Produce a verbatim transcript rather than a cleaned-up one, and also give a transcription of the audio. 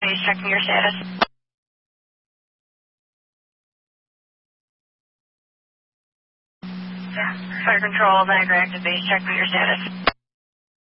base checking your status. Yeah. Fire control, Niagara active base checking your status.